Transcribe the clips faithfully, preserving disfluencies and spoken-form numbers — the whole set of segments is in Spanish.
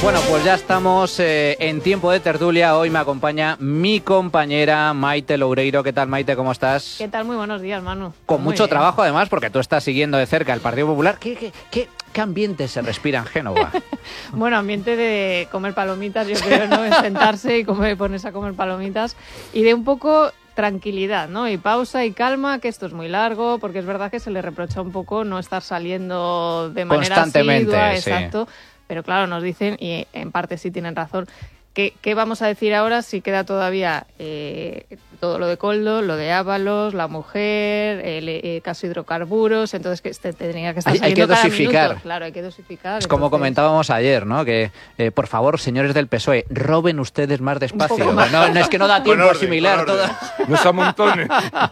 Bueno, pues ya estamos eh, en tiempo de tertulia. Hoy me acompaña mi compañera Maite Loureiro. ¿Qué tal, Maite? ¿Cómo estás? ¿Qué tal? Muy buenos días, Manu. Con Muy mucho bien. trabajo, además, porque tú estás siguiendo de cerca el Partido Popular. ¿Qué, qué, qué, qué ambiente se respira en Génova? Bueno, ambiente de comer palomitas, yo creo, ¿no? Es sentarse y comer, ponerse a comer palomitas y de un poco tranquilidad, ¿no? Y pausa y calma, que esto es muy largo, porque es verdad que se le reprocha un poco no estar saliendo de manera Constantemente, asidua, sí. exacto. Pero claro, nos dicen, y en parte sí tienen razón, que ¿qué vamos a decir ahora si queda todavía eh, todo lo de Koldo, lo de Ábalos, la mujer, el eh, caso hidrocarburos? Entonces que este tendría que estar Hay- hay saliendo que cada dosificar. minuto. Claro, hay que dosificar. Es como entonces- comentábamos ayer, ¿no? Que, eh, por favor, señores del P S O E, roben ustedes más despacio. poco más. No, no es que no da Con tiempo orden, asimilar con todo. orden. No se amontonen.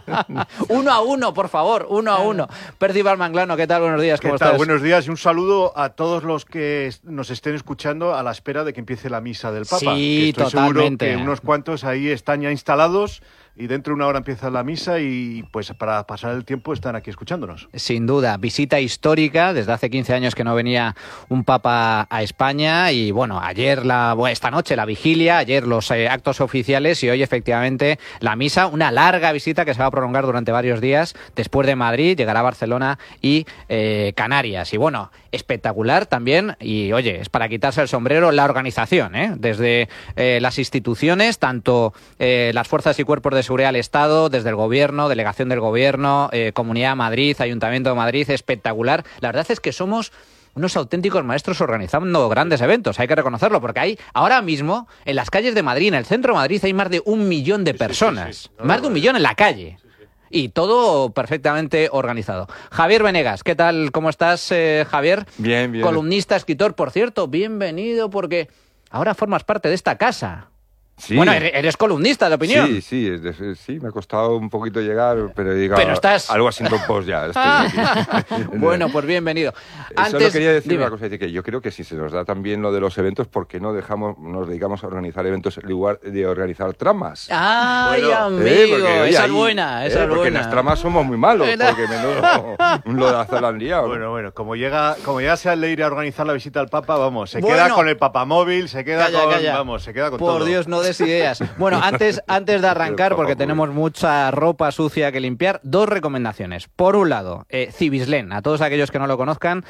Uno a uno, por favor, uno a uno. Percival Manglano, ¿qué tal? Buenos días, ¿Qué ¿cómo tal? estás? Buenos días y un saludo a todos los que es- nos estén escuchando a la espera de que empiece la misa del Papa. Sí, que estoy totalmente. seguro que unos cuantos ahí están ya instalados y dentro de una hora empieza la misa y pues para pasar el tiempo están aquí escuchándonos. Sin duda, visita histórica. Desde hace quince años que no venía un papa a España y bueno, ayer, la, bueno, esta noche la vigilia, ayer los eh, actos oficiales y hoy efectivamente la misa. Una larga visita que se va a prolongar durante varios días. Después de Madrid llegará a Barcelona y eh, Canarias. Y bueno, espectacular también y oye, es para quitarse el sombrero la organización, ¿eh? Desde eh, las instituciones, tanto eh, las fuerzas y cuerpos de seguridad del Estado, desde el Gobierno, Delegación del Gobierno, eh, Comunidad de Madrid, Ayuntamiento de Madrid, espectacular. La verdad es que somos unos auténticos maestros organizando grandes eventos, hay que reconocerlo, porque hay ahora mismo en las calles de Madrid, en el centro de Madrid, hay más de un millón de Sí, sí, sí, personas, sí. No, más no, de un no, millón en la calle. Sí, sí. Y todo perfectamente organizado. Javier Venegas, ¿qué tal? ¿Cómo estás, eh, Javier? Bien, bien. Columnista, escritor, por cierto, bienvenido porque ahora formas parte de esta casa. Sí. Bueno, eres, eres columnista de opinión. Sí, sí, es de- sí, me ha costado un poquito llegar, pero diga, Pero estás- algo así un post ya. Estoy aquí. Bueno, pues bienvenido. Solo quería decir dime. una cosa, es decir, que yo creo que si se nos da también lo de los eventos, ¿por qué no dejamos, nos dedicamos a organizar eventos en lugar de organizar tramas? Ay, Bueno, amigo, Eh, porque, oye, esa ahí- es buena, esa eh, es porque buena. en las tramas somos muy malos, Era- porque menudo lo de hacer la han liado, ¿no? Bueno, bueno, como llega, como llega a Leire a organizar la visita al Papa, vamos, se Bueno. queda con el papamóvil, se queda Calla, con, calla. vamos, se queda con Por todo. Dios, no des ideas. Bueno, antes, antes de arrancar, porque tenemos mucha ropa sucia que limpiar, dos recomendaciones. Por un lado, eh, Civislen, a todos aquellos que no lo conozcan,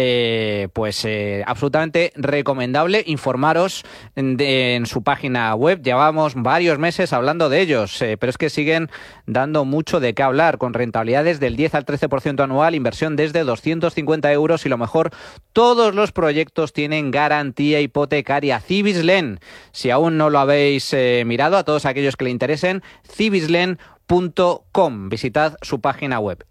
eh, pues eh, absolutamente recomendable informaros en, de- en su página web. Llevamos varios meses hablando de ellos, eh, pero es que siguen dando mucho de qué hablar, con rentabilidades del diez al trece por ciento anual, inversión desde doscientos cincuenta euros y lo mejor, todos los proyectos tienen garantía hipotecaria. Civislen, si aún no lo habéis eh, mirado, a todos aquellos que le interesen, civislen punto com. Visitad su página web.